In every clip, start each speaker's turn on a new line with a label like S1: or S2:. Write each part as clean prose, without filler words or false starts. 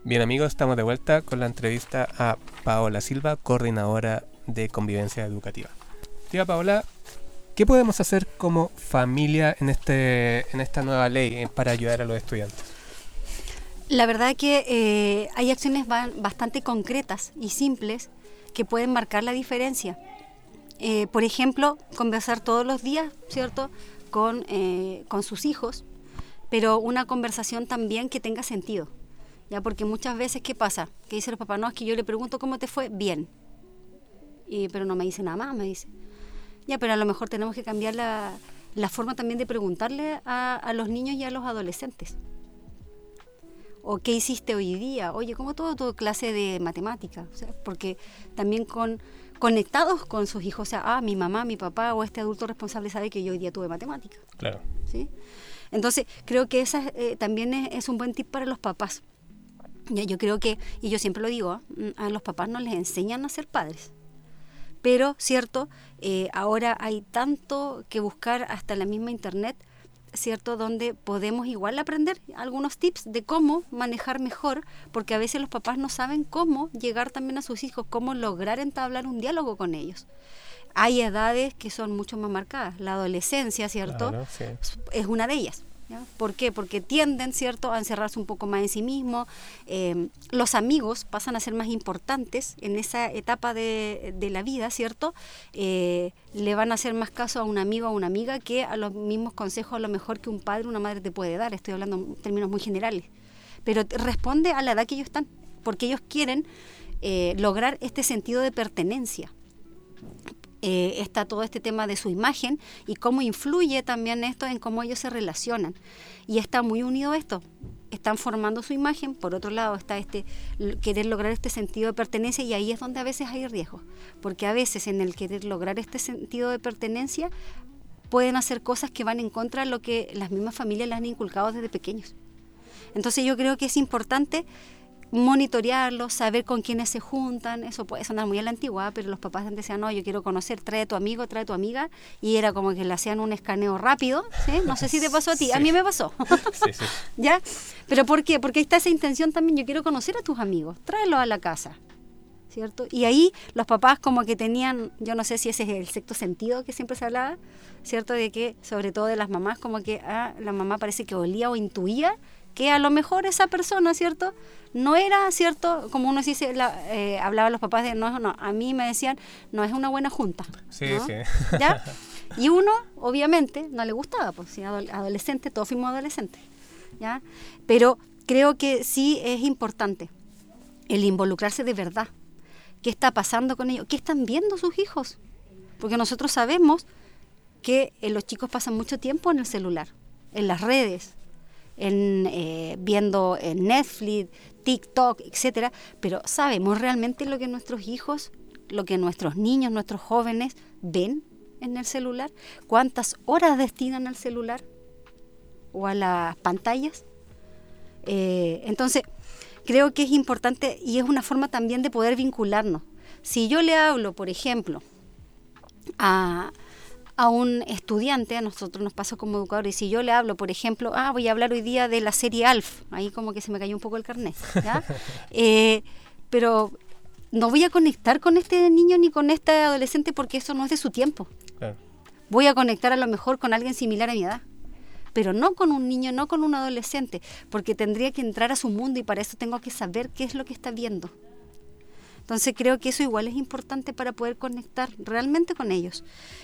S1: Bien amigos, estamos de vuelta con la entrevista a Paola Silva, coordinadora de convivencia educativa. Tía Paola, ¿qué podemos hacer como familia en esta nueva ley para ayudar a los estudiantes?
S2: La verdad que hay acciones bastante concretas y simples que pueden marcar la diferencia. Por ejemplo, conversar todos los días, ¿cierto?, con sus hijos, pero una conversación también que tenga sentido. Ya, porque muchas veces, ¿qué pasa? Que dicen los papás, no, es que yo le pregunto cómo te fue, bien. Pero no me dice nada más, me dice. Ya, pero a lo mejor tenemos que cambiar la forma también de preguntarle a los niños y a los adolescentes. O ¿qué hiciste hoy día? Oye, ¿cómo tuvo tu clase de matemática? O sea, porque también conectados con sus hijos, o sea, mi mamá, mi papá o este adulto responsable sabe que yo hoy día tuve matemática.
S1: Claro.
S2: ¿Sí? Entonces, creo que esa también es un buen tip para los papás. Ya, yo creo que, y yo siempre lo digo, a los papás no les enseñan a ser padres. Pero, cierto, ahora hay tanto que buscar hasta en la misma internet, cierto, donde podemos igual aprender algunos tips de cómo manejar mejor, porque a veces los papás no saben cómo llegar también a sus hijos, cómo lograr entablar un diálogo con ellos. Hay edades que son mucho más marcadas. La adolescencia, ¿cierto?
S1: Claro, sí.
S2: Es una de ellas. ¿Ya? ¿Por qué? Porque tienden, ¿cierto?, a encerrarse un poco más en sí mismos. Los amigos pasan a ser más importantes en esa etapa de la vida, ¿cierto? Le van a hacer más caso a un amigo o a una amiga que a los mismos consejos a lo mejor que un padre o una madre te puede dar. Estoy hablando en términos muy generales. Pero responde a la edad que ellos están, porque ellos quieren lograr este sentido de pertenencia. Está todo este tema de su imagen y cómo influye también esto en cómo ellos se relacionan. Y está muy unido a esto. Están formando su imagen, por otro lado está querer lograr este sentido de pertenencia, y ahí es donde a veces hay riesgos. Porque a veces en el querer lograr este sentido de pertenencia pueden hacer cosas que van en contra de lo que las mismas familias les han inculcado desde pequeños. Entonces yo creo que es importante monitorearlos, saber con quiénes se juntan. Eso puede sonar muy a la antigua, pero los papás antes decían, no, yo quiero conocer, trae a tu amigo, trae a tu amiga, y era como que le hacían un escaneo rápido, ¿sí? No sé si te pasó a ti, sí. A mí me pasó.
S1: Sí, sí.
S2: ¿Ya? ¿Pero por qué? Porque ahí está esa intención también, yo quiero conocer a tus amigos, tráelos a la casa, ¿cierto? Y ahí los papás como que tenían, yo no sé si ese es el sexto sentido que siempre se hablaba, ¿cierto? De que, sobre todo de las mamás, como que la mamá parece que olía o intuía que a lo mejor esa persona, ¿cierto?, no era, ¿cierto?, como uno dice, hablaba los papás de, no, a mí me decían, no es una buena junta.
S1: Sí,
S2: ¿no?
S1: sí.
S2: ¿Ya? Y uno, obviamente, no le gustaba, pues si adolescente, todos fuimos adolescentes, ¿ya? Pero creo que sí es importante el involucrarse de verdad. ¿Qué está pasando con ellos? ¿Qué están viendo sus hijos? Porque nosotros sabemos que los chicos pasan mucho tiempo en el celular, en las redes, viendo en Netflix, TikTok, etcétera, pero ¿sabemos realmente lo que nuestros hijos, lo que nuestros niños, nuestros jóvenes ven en el celular? ¿Cuántas horas destinan al celular o a las pantallas? Entonces, creo que es importante y es una forma también de poder vincularnos. Si yo le hablo, por ejemplo, a un estudiante, a nosotros nos pasa como educadores, y si yo le hablo, por ejemplo, voy a hablar hoy día de la serie Alf, ahí como que se me cayó un poco el carnet, ¿ya? Pero no voy a conectar con este niño ni con este adolescente porque eso no es de su tiempo.
S1: Claro.
S2: Voy a conectar a lo mejor con alguien similar a mi edad, pero no con un niño, no con un adolescente, porque tendría que entrar a su mundo y para eso tengo que saber qué es lo que está viendo. Entonces creo que eso igual es importante para poder conectar realmente con ellos.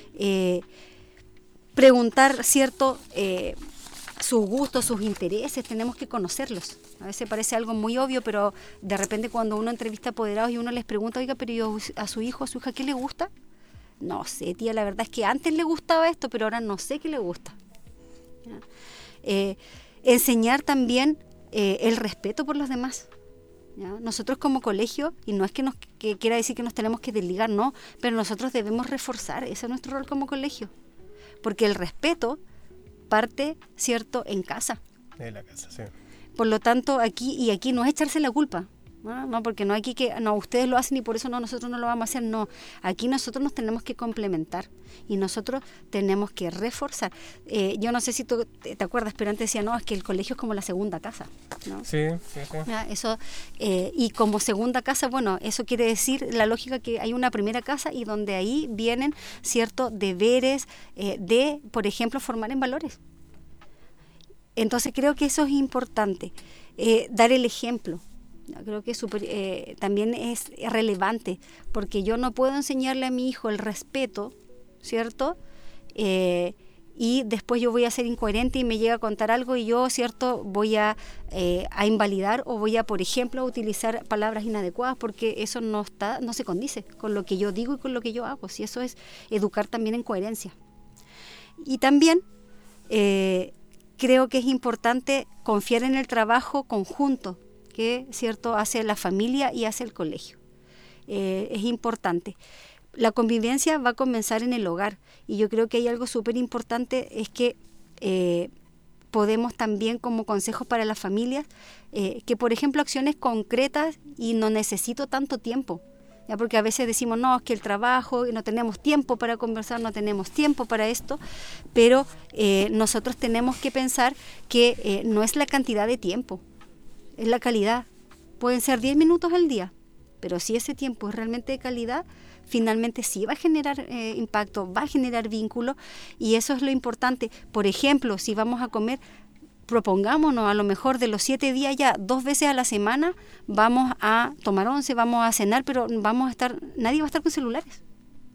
S2: Preguntar, ¿cierto?, sus gustos, sus intereses, tenemos que conocerlos. A veces parece algo muy obvio, pero de repente cuando uno entrevista a apoderados y uno les pregunta, oiga, pero yo a su hijo, a su hija, ¿qué le gusta? No sé, tía, la verdad es que antes le gustaba esto, pero ahora no sé qué le gusta. Enseñar también el respeto por los demás. ¿Ya? Nosotros como colegio, y no es que quiera decir que nos tenemos que desligar, no, pero nosotros debemos reforzar, ese es nuestro rol como colegio, porque el respeto parte, ¿cierto?, en casa.
S1: De la casa, sí.
S2: Por lo tanto, aquí no es echarse la culpa, No, porque no aquí que no ustedes lo hacen y por eso no nosotros no lo vamos a hacer. No, aquí nosotros nos tenemos que complementar y nosotros tenemos que reforzar. Yo no sé si tú te acuerdas, pero antes decía, no, es que el colegio es como la segunda casa, ¿no?
S1: Sí.
S2: Eso, y como segunda casa, bueno, eso quiere decir la lógica que hay una primera casa y donde ahí vienen ciertos deberes de, por ejemplo, formar en valores. Entonces creo que eso es importante, dar el ejemplo. Creo que también es relevante, porque yo no puedo enseñarle a mi hijo el respeto, ¿cierto? Y después yo voy a ser incoherente y me llega a contar algo y yo, ¿cierto?, voy a invalidar o voy a, por ejemplo, utilizar palabras inadecuadas, porque eso no se condice con lo que yo digo y con lo que yo hago. Si eso es educar también en coherencia. Y también creo que es importante confiar en el trabajo conjunto que, ¿cierto?, hace la familia y hace el colegio. Es importante. La convivencia va a comenzar en el hogar y yo creo que hay algo súper importante, es que podemos también, como consejos para las familias, que por ejemplo acciones concretas y no necesito tanto tiempo, ¿ya? Porque a veces decimos, no, es que el trabajo, no tenemos tiempo para conversar, no tenemos tiempo para esto, pero nosotros tenemos que pensar que no es la cantidad de tiempo, es la calidad. Pueden ser 10 minutos al día, pero si ese tiempo es realmente de calidad, finalmente sí va a generar impacto, va a generar vínculo, y eso es lo importante. Por ejemplo, si vamos a comer, propongámonos a lo mejor de los 7 días ya 2 veces a la semana vamos a tomar once, vamos a cenar, pero nadie va a estar con celulares.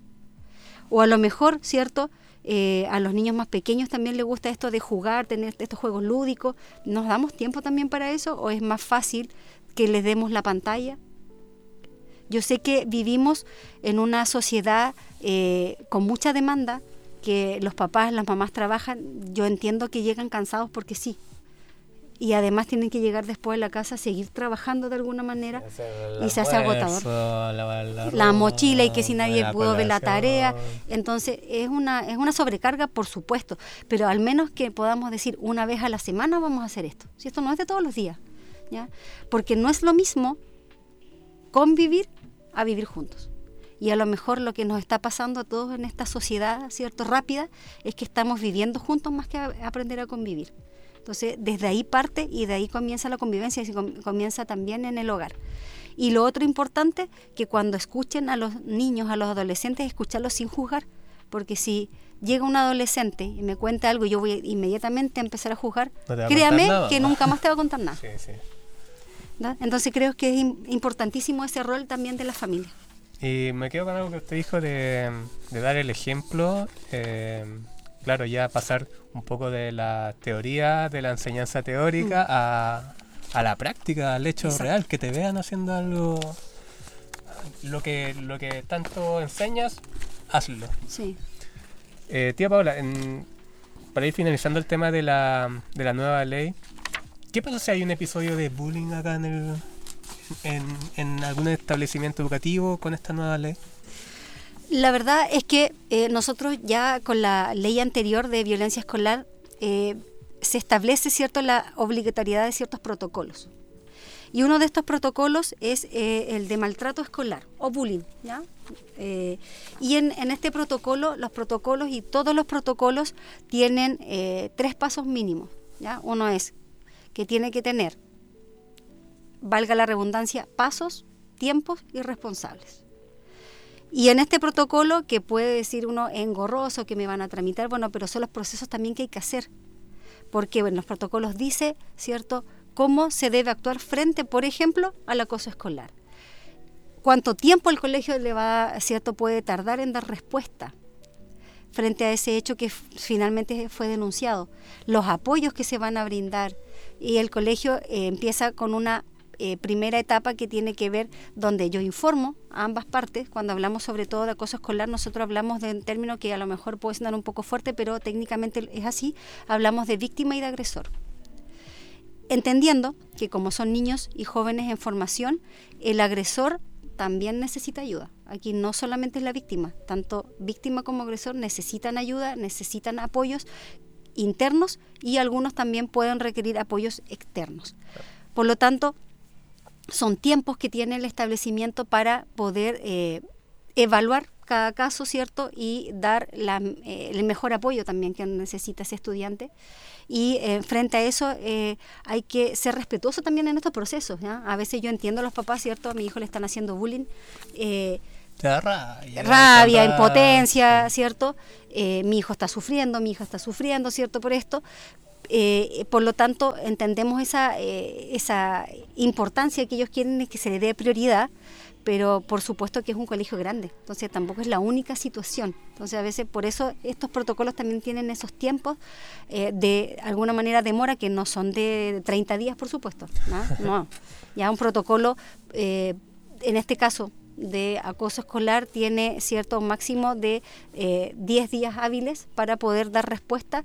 S2: O a lo mejor, ¿cierto?, a los niños más pequeños también les gusta esto de jugar, tener estos juegos lúdicos. ¿Nos damos tiempo también para eso o es más fácil que les demos la pantalla? Yo sé que vivimos en una sociedad con mucha demanda, que los papás, las mamás trabajan. Yo entiendo que llegan cansados porque sí. Y además tienen que llegar después a la casa a seguir trabajando de alguna manera y se hace agotador. La mochila y que si nadie pudo ver la tarea. Entonces es una sobrecarga, por supuesto, pero al menos que podamos decir una vez a la semana vamos a hacer esto. Si esto no es de todos los días, ¿ya? Porque no es lo mismo convivir a vivir juntos. Y a lo mejor lo que nos está pasando a todos en esta sociedad, ¿cierto?, rápida, es que estamos viviendo juntos más que aprender a convivir. Entonces, desde ahí parte y de ahí comienza la convivencia y comienza también en el hogar. Y lo otro importante, que cuando escuchen a los niños, a los adolescentes, escucharlos sin juzgar, porque si llega un adolescente y me cuenta algo y yo voy inmediatamente a empezar a juzgar, créame que nunca más te va a contar nada.
S1: Sí.
S2: ¿No? Entonces creo que es importantísimo ese rol también de la familia.
S1: Y me quedo con algo que usted dijo de dar el ejemplo. Claro, ya pasar un poco de la teoría, de la enseñanza teórica a la práctica, al hecho real, que te vean haciendo algo, lo que tanto enseñas, hazlo.
S2: Sí.
S1: Tía Paola, para ir finalizando el tema de la nueva ley, ¿qué pasa si hay un episodio de bullying acá en algún establecimiento educativo con esta nueva ley?
S2: La verdad es que nosotros ya con la ley anterior de violencia escolar se establece, ¿cierto?, la obligatoriedad de ciertos protocolos. Y uno de estos protocolos es el de maltrato escolar o bullying, ¿ya? Y en este protocolo, los protocolos y todos los protocolos tienen 3 pasos mínimos, ¿ya? Uno es que tiene que tener, valga la redundancia, pasos, tiempos y responsables. Y en este protocolo, que puede decir uno engorroso, que me van a tramitar, bueno, pero son los procesos también que hay que hacer. Porque bueno, los protocolos dice, ¿cierto?, cómo se debe actuar frente, por ejemplo, al acoso escolar. Cuánto tiempo el colegio ¿cierto?, puede tardar en dar respuesta frente a ese hecho que finalmente fue denunciado. Los apoyos que se van a brindar. Y el colegio empieza con una primera etapa que tiene que ver donde yo informo a ambas partes. Cuando hablamos sobre todo de acoso escolar, nosotros hablamos de un término que a lo mejor puede sonar un poco fuerte, pero técnicamente es así. Hablamos de víctima y de agresor. Entendiendo que como son niños y jóvenes en formación, el agresor también necesita ayuda. Aquí no solamente es la víctima, tanto víctima como agresor necesitan ayuda, necesitan apoyos internos y algunos también pueden requerir apoyos externos. Por lo tanto, son tiempos que tiene el establecimiento para poder evaluar cada caso, ¿cierto? Y dar el mejor apoyo también que necesita ese estudiante. Y frente a eso hay que ser respetuoso también en estos procesos, ¿ya? A veces yo entiendo a los papás, ¿cierto? A mi hijo le están haciendo bullying.
S1: Te da rabia,
S2: impotencia, ¿cierto? Mi hijo está sufriendo, mi hija está sufriendo, ¿cierto? Por esto. Por lo tanto, entendemos esa importancia que ellos quieren es que se le dé prioridad, pero por supuesto que es un colegio grande, entonces tampoco es la única situación. Entonces a veces por eso estos protocolos también tienen esos tiempos de alguna manera demora que no son de 30 días, por supuesto, ¿no? Ya un protocolo, en este caso de acoso escolar, tiene cierto máximo de 10 días hábiles para poder dar respuesta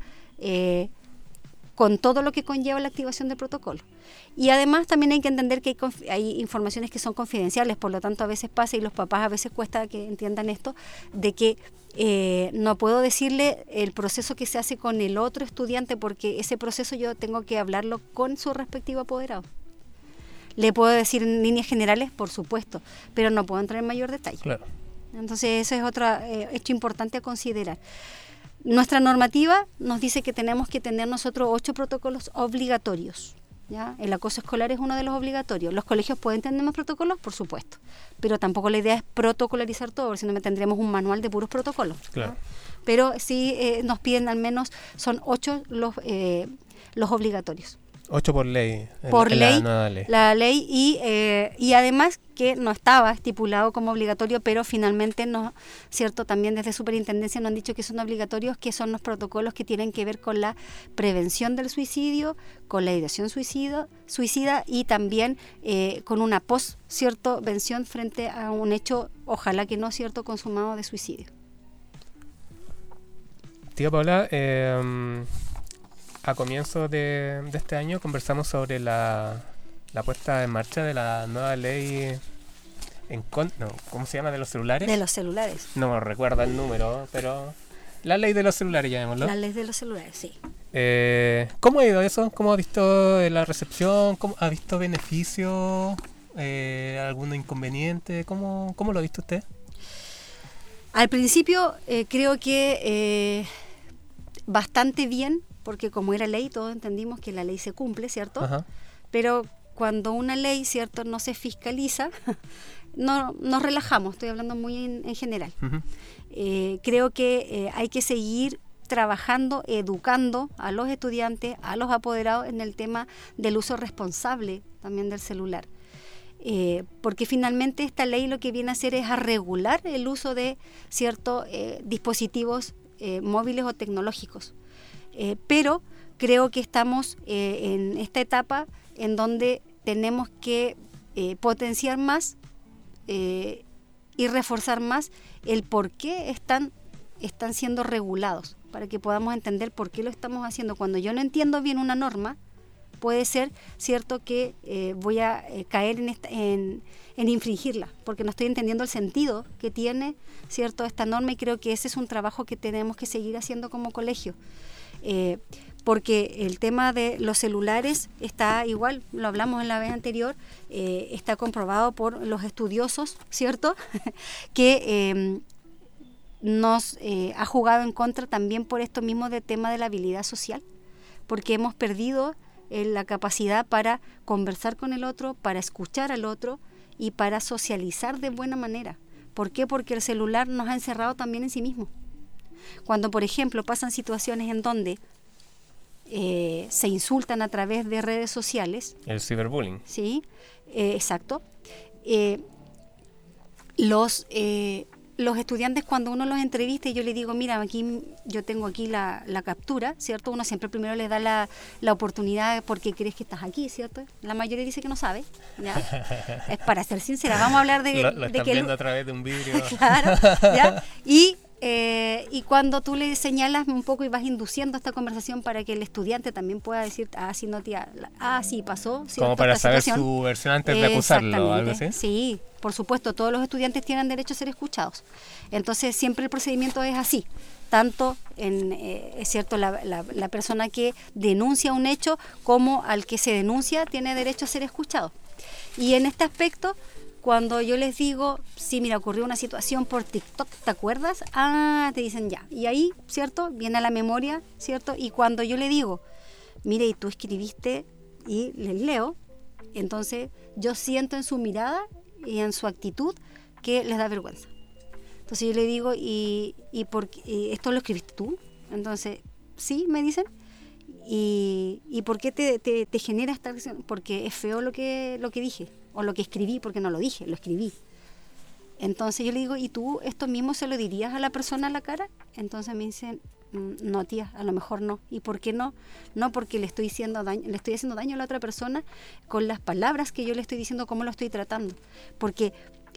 S2: con todo lo que conlleva la activación del protocolo. Y además también hay que entender que hay informaciones que son confidenciales, por lo tanto a veces pasa, y los papás a veces cuesta que entiendan esto, de que no puedo decirle el proceso que se hace con el otro estudiante, porque ese proceso yo tengo que hablarlo con su respectivo apoderado. Le puedo decir en líneas generales, por supuesto, pero no puedo entrar en mayor detalle.
S1: Claro.
S2: Entonces eso es otro hecho importante a considerar. Nuestra normativa nos dice que tenemos que tener nosotros 8 protocolos obligatorios, ¿ya? El acoso escolar es uno de los obligatorios. ¿Los colegios pueden tener más protocolos? Por supuesto. Pero tampoco la idea es protocolarizar todo, porque si no tendríamos un manual de puros protocolos.
S1: Claro.
S2: ¿No? Pero sí nos piden al menos, son 8 los obligatorios.
S1: 8 por ley.
S2: Por ley,
S1: la nueva ley.
S2: La ley y además que no estaba estipulado como obligatorio, pero finalmente no, cierto, también desde Superintendencia nos han dicho que son obligatorios, que son los protocolos que tienen que ver con la prevención del suicidio, con la ideación suicida y también con una vención frente a un hecho, ojalá que no, cierto, consumado de suicidio.
S1: Tía Paula, a comienzos de este año conversamos sobre la puesta en marcha de la nueva ley ¿cómo se llama? ¿De los celulares?
S2: De los celulares.
S1: No recuerdo el número, pero la ley de los celulares, llamémoslo.
S2: La ley de los celulares, sí.
S1: ¿Cómo ha ido eso? ¿Cómo ha visto la recepción? ¿Ha visto beneficios? ¿Algún inconveniente? ¿Cómo lo ha visto usted?
S2: Al principio creo que bastante bien, porque como era ley, todos entendimos que la ley se cumple, ¿cierto? Ajá. Pero cuando una ley, ¿cierto?, no se fiscaliza, no nos relajamos, estoy hablando muy en general. Uh-huh. Creo que hay que seguir trabajando, educando a los estudiantes, a los apoderados en el tema del uso responsable también del celular. Porque finalmente esta ley lo que viene a hacer es a regular el uso de ciertos dispositivos móviles o tecnológicos. Pero creo que estamos en esta etapa en donde tenemos que potenciar más y reforzar más el por qué están siendo regulados, para que podamos entender por qué lo estamos haciendo. Cuando yo no entiendo bien una norma, puede ser cierto que voy a caer en infringirla, porque no estoy entendiendo el sentido que tiene, cierto, esta norma, y creo que ese es un trabajo que tenemos que seguir haciendo como colegio. Porque el tema de los celulares está igual, lo hablamos en la vez anterior, está comprobado por los estudiosos, ¿cierto? que nos ha jugado en contra también por esto mismo del tema de la habilidad social, porque hemos perdido la capacidad para conversar con el otro, para escuchar al otro y para socializar de buena manera. ¿Por qué? Porque el celular nos ha encerrado también en sí mismo. Cuando, por ejemplo, pasan situaciones en donde se insultan a través de redes sociales.
S1: El ciberbullying.
S2: Sí, exacto. Los estudiantes, cuando uno los entrevista y yo les digo, mira, yo tengo aquí la captura, ¿cierto? Uno siempre primero les da la oportunidad porque crees que estás aquí, ¿cierto? La mayoría dice que no sabe, ¿ya? Es para ser sincera, vamos a hablar de
S1: lo están viendo a través de un vidrio.
S2: Claro, ¿ya? Y y cuando tú le señalas un poco y vas induciendo esta conversación para que el estudiante también pueda decir, sí, no, tía, sí, pasó.
S1: Como para saber su versión antes de acusarlo, algo así.
S2: Sí, por supuesto, todos los estudiantes tienen derecho a ser escuchados. Entonces, siempre el procedimiento es así. Tanto es cierto, la persona que denuncia un hecho como al que se denuncia tiene derecho a ser escuchado. Y en este aspecto, cuando yo les digo, sí, mira, ocurrió una situación por TikTok, ¿te acuerdas? Te dicen ya. Y ahí, ¿cierto? Viene a la memoria, ¿cierto? Y cuando yo le digo, mire, y tú escribiste, y les leo, entonces yo siento en su mirada y en su actitud que les da vergüenza. Entonces yo le digo, ¿y esto lo escribiste tú? Entonces, sí, me dicen. ¿Y por qué te genera esta reacción? Porque es feo lo que dije, o lo que escribí, porque no lo dije, lo escribí. Entonces yo le digo, ¿y tú esto mismo se lo dirías a la persona a la cara? Entonces me dicen, no, tía, a lo mejor no. ¿Y por qué no? No, porque le estoy haciendo daño a la otra persona con las palabras que yo le estoy diciendo, cómo lo estoy tratando. Porque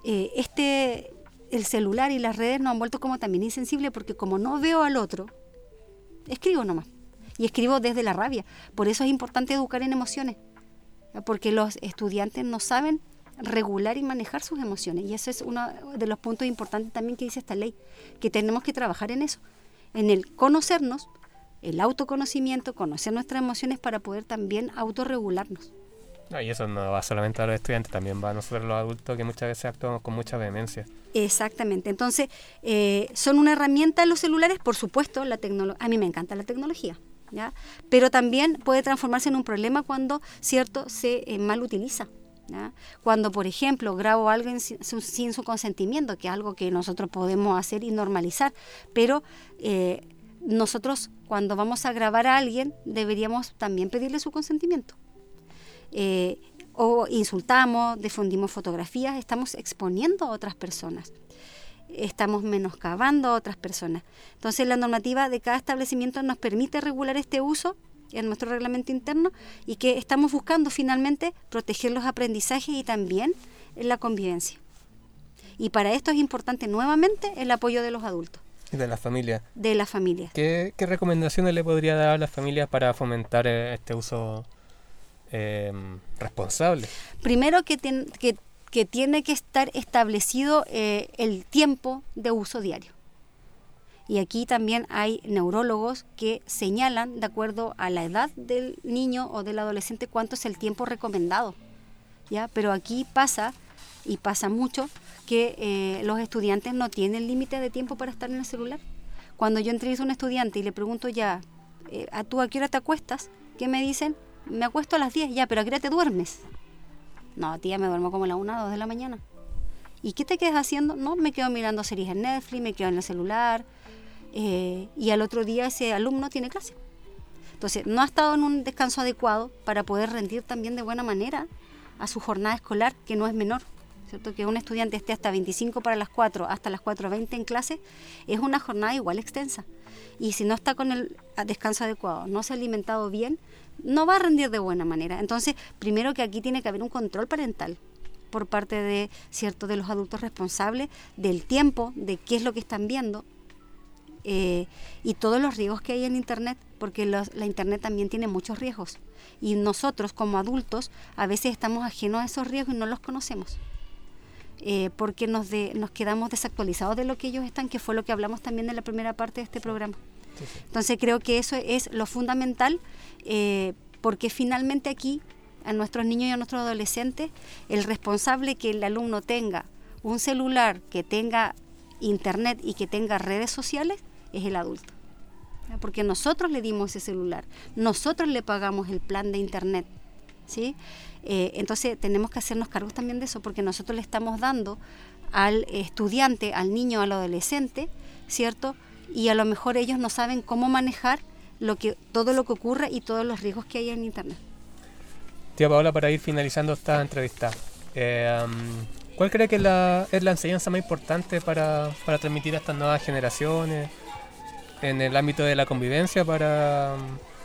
S2: el celular y las redes nos han vuelto como también insensible, porque como no veo al otro, escribo nomás. Y escribo desde la rabia. Por eso es importante educar en emociones, porque los estudiantes no saben regular y manejar sus emociones. Y eso es uno de los puntos importantes también que dice esta ley, que tenemos que trabajar en eso, en el conocernos, el autoconocimiento, conocer nuestras emociones para poder también autorregularnos.
S1: Y eso no va solamente a los estudiantes, también va a nosotros los adultos, que muchas veces actuamos con mucha vehemencia.
S2: Exactamente. Entonces, son una herramienta los celulares, por supuesto, a mí me encanta la tecnología, ¿ya? Pero también puede transformarse en un problema cuando, ¿cierto?, se mal utiliza, ¿ya? Cuando, por ejemplo, grabo a alguien sin su consentimiento, que es algo que nosotros podemos hacer y normalizar, pero nosotros cuando vamos a grabar a alguien deberíamos también pedirle su consentimiento. O insultamos, difundimos fotografías, estamos exponiendo a otras personas, estamos menoscabando a otras personas. Entonces la normativa de cada establecimiento nos permite regular este uso en nuestro reglamento interno, y que estamos buscando finalmente proteger los aprendizajes y también la convivencia. Y para esto es importante nuevamente el apoyo de los adultos.
S1: Y de las familias.
S2: De las familias.
S1: ¿Qué recomendaciones le podría dar a las familias para fomentar este uso responsable?
S2: Primero que tiene que estar establecido el tiempo de uso diario. Y aquí también hay neurólogos que señalan, de acuerdo a la edad del niño o del adolescente, cuánto es el tiempo recomendado, ¿ya? Pero aquí pasa, y pasa mucho, que los estudiantes no tienen límite de tiempo para estar en el celular. Cuando yo entrevisto a un estudiante y le pregunto ¿tú a qué hora te acuestas? ¿Qué me dicen? Me acuesto a las 10, ya, pero ¿a qué hora te duermes? No, tía, me duermo como a las 1 o 2 de la mañana. ¿Y qué te quedas haciendo? No, me quedo mirando series en Netflix, me quedo en el celular, y al otro día ese alumno tiene clase. Entonces, no ha estado en un descanso adecuado para poder rendir también de buena manera a su jornada escolar, que no es menor, ¿cierto? Que un estudiante esté hasta 25 para las 4, hasta las 4:20 en clase, es una jornada igual extensa. Y si no está con el descanso adecuado, no se ha alimentado bien, no va a rendir de buena manera. Entonces, primero que aquí tiene que haber un control parental por parte de los adultos responsables del tiempo, de qué es lo que están viendo, y todos los riesgos que hay en Internet, porque la Internet también tiene muchos riesgos. Y nosotros como adultos a veces estamos ajenos a esos riesgos y no los conocemos. Porque nos quedamos desactualizados de lo que ellos están, que fue lo que hablamos también en la primera parte de este programa. Sí. Entonces creo que eso es lo fundamental, porque finalmente aquí a nuestros niños y a nuestros adolescentes, el responsable que el alumno tenga un celular, que tenga internet y que tenga redes sociales, es el adulto. Porque nosotros le dimos ese celular, nosotros le pagamos el plan de internet, ¿sí? Entonces tenemos que hacernos cargos también de eso, porque nosotros le estamos dando al estudiante, al niño, al adolescente, ¿cierto? Y a lo mejor ellos no saben cómo manejar todo lo que ocurre y todos los riesgos que hay en Internet.
S1: Tía Paola, para ir finalizando esta entrevista, ¿cuál cree que es la enseñanza más importante para transmitir a estas nuevas generaciones en el ámbito de la convivencia, para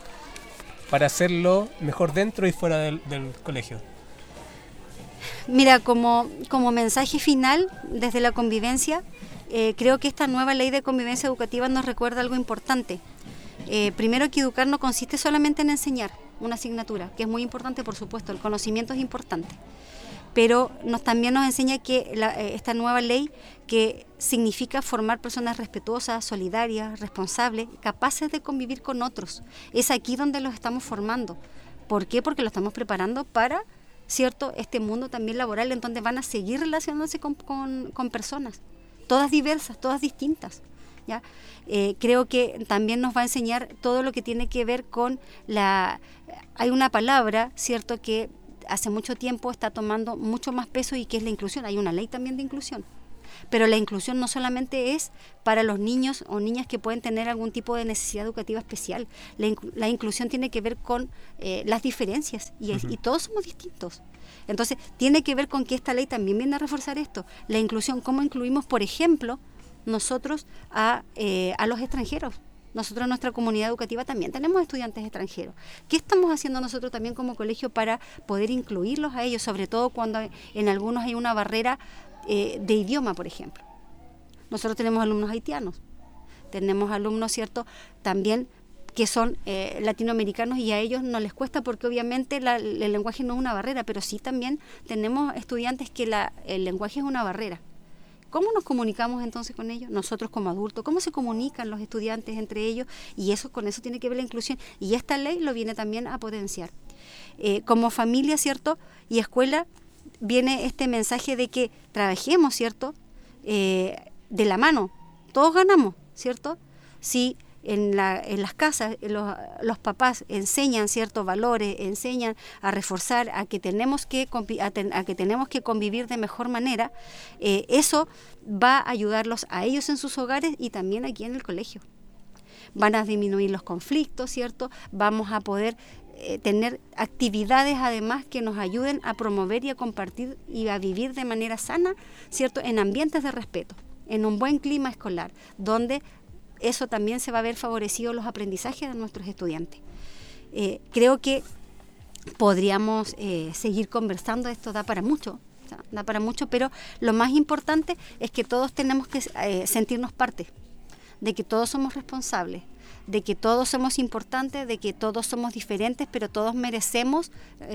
S1: hacerlo mejor dentro y fuera del colegio?
S2: Mira, como mensaje final desde la convivencia, creo que esta nueva ley de convivencia educativa nos recuerda algo importante. Primero, que educar no consiste solamente en enseñar una asignatura, que es muy importante, por supuesto, el conocimiento es importante, pero también nos enseña que esta nueva ley, que significa formar personas respetuosas, solidarias, responsables, capaces de convivir con otros. Es aquí donde los estamos formando. ¿Por qué? Porque lo estamos preparando para, ¿cierto?, este mundo también laboral, en donde van a seguir relacionándose con personas, todas diversas, todas distintas, ¿ya? Creo que también nos va a enseñar todo lo que tiene que ver con hay una palabra, ¿cierto?, que hace mucho tiempo está tomando mucho más peso, y que es la inclusión. Hay una ley también de inclusión, pero la inclusión no solamente es para los niños o niñas que pueden tener algún tipo de necesidad educativa especial. La inclusión tiene que ver con las diferencias, y todos somos distintos. Entonces tiene que ver con que esta ley también viene a reforzar esto, la inclusión. ¿Cómo incluimos, por ejemplo, nosotros a los extranjeros? Nosotros en nuestra comunidad educativa también tenemos estudiantes extranjeros. ¿Qué estamos haciendo nosotros también como colegio para poder incluirlos a ellos, sobre todo cuando en algunos hay una barrera de idioma, por ejemplo? Nosotros tenemos alumnos haitianos, tenemos alumnos, ¿cierto?, también que son latinoamericanos, y a ellos no les cuesta, porque obviamente el lenguaje no es una barrera, pero sí también tenemos estudiantes que el lenguaje es una barrera. ¿Cómo nos comunicamos entonces con ellos? Nosotros como adultos, ¿cómo se comunican los estudiantes entre ellos? Y con eso tiene que ver la inclusión, y esta ley lo viene también a potenciar. Como familia, ¿cierto?, y escuela, viene este mensaje de que trabajemos, ¿cierto?, de la mano. Todos ganamos, ¿cierto? Si en las casas los papás enseñan ciertos valores, enseñan a reforzar a que tenemos que convivir de mejor manera, eso va a ayudarlos a ellos en sus hogares y también aquí en el colegio. Van a disminuir los conflictos, ¿cierto? Vamos a poder tener actividades además que nos ayuden a promover y a compartir y a vivir de manera sana, ¿cierto?, en ambientes de respeto, en un buen clima escolar, donde eso también se va a ver favorecido los aprendizajes de nuestros estudiantes. Creo que podríamos seguir conversando, esto da para mucho, pero lo más importante es que todos tenemos que sentirnos parte, de que todos somos responsables, de que todos somos importantes, de que todos somos diferentes, pero todos merecemos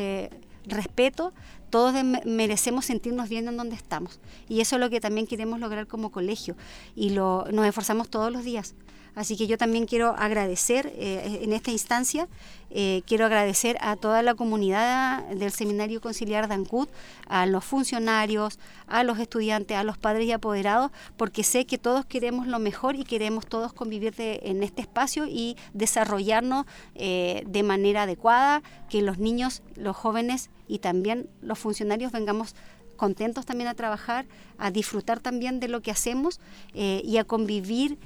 S2: respeto, todos merecemos sentirnos bien en donde estamos. Y eso es lo que también queremos lograr como colegio, y nos esforzamos todos los días. Así que yo también quiero agradecer en esta instancia, quiero agradecer a toda la comunidad del Seminario Conciliar de Ancud, a los funcionarios, a los estudiantes, a los padres y apoderados, porque sé que todos queremos lo mejor y queremos todos convivir en este espacio y desarrollarnos de manera adecuada, que los niños, los jóvenes y también los funcionarios vengamos contentos también a trabajar, a disfrutar también de lo que hacemos y a convivir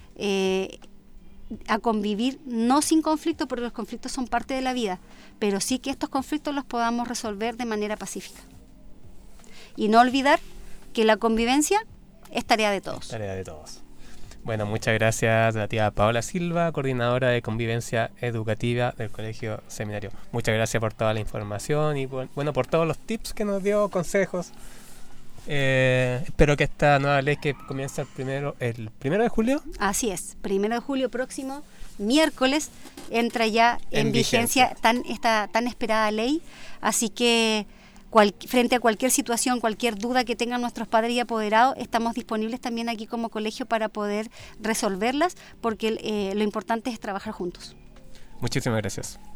S2: no sin conflicto, porque los conflictos son parte de la vida, pero sí que estos conflictos los podamos resolver de manera pacífica. Y no olvidar que la convivencia es tarea de todos.
S1: Tarea de todos. Bueno, muchas gracias a la tía Paola Silva, coordinadora de convivencia educativa del Colegio Seminario. Muchas gracias por toda la información y por todos los tips que nos dio, consejos. Espero que esta nueva ley, que comienza el primero de julio.
S2: Así es, 1 de julio próximo, miércoles, entra ya en vigencia esta tan esperada ley. Así que frente a cualquier situación, cualquier duda que tengan nuestros padres y apoderados, estamos disponibles también aquí como colegio para poder resolverlas, porque lo importante es trabajar juntos.
S1: Muchísimas gracias.